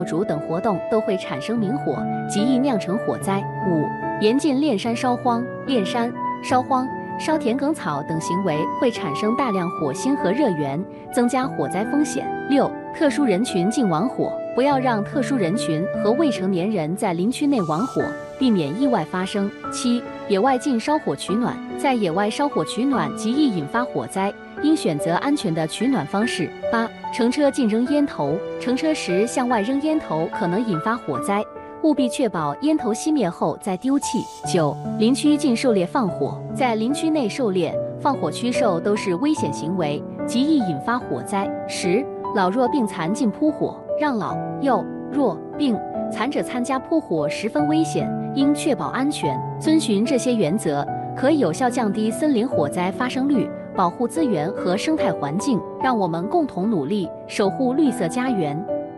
烛等活动都会产生明火，极易酿成火灾。5. 严禁炼山烧荒。炼山、烧荒、烧田埂草等行为会产生大量火星和热源，增加火灾风险。6. 特殊人群禁玩火，不要让特殊人群和未成年人在林区内玩火，避免意外发生。7. 野外禁烧火取暖，在野外烧火取暖极易引发火灾，应选择安全的取暖方式。8. 乘车禁扔烟头，乘车时向外扔烟头可能引发火灾，务必确保烟头熄灭后再丢弃。9. 林区禁狩猎放火，在林区内狩猎、放火驱兽都是危险行为，极易引发火灾。10. 老弱病残禁扑火，让老、幼、弱、病、残者参加扑火十分危险，应确保安全。遵循这些原则，可有效降低森林火灾发生率，保护资源和生态环境。让我们共同努力，守护绿色家园。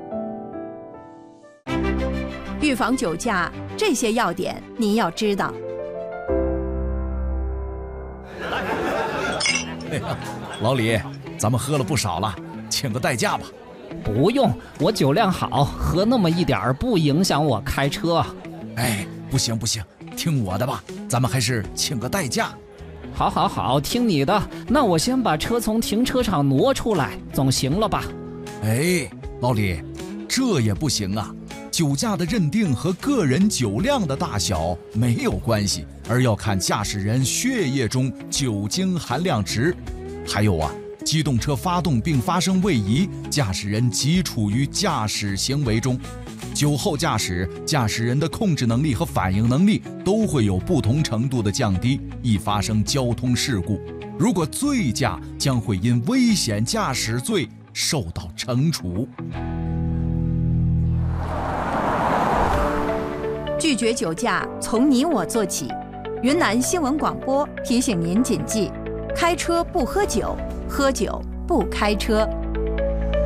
预防酒驾，这些要点你要知道。 哎呀，老李，咱们喝了不少了，请个代驾吧。 不用，我酒量好，喝那么一点儿不影响我开车。 哎，不行不行，听我的吧，咱们还是请个代驾。 好，听你的。那我先把车从停车场挪出来，总行了吧？ 哎，老李，这也不行啊。酒驾的认定和个人酒量的大小没有关系，而要看驾驶人血液中酒精含量值。还有啊，机动车发动并发生位移，驾驶人即处于驾驶行为中。酒后驾驶，驾驶人的控制能力和反应能力都会有不同程度的降低，易发生交通事故。如果醉驾，将会因危险驾驶罪受到惩处。 拒绝酒驾，从你我做起。云南新闻广播提醒您谨记：开车不喝酒，喝酒不开车。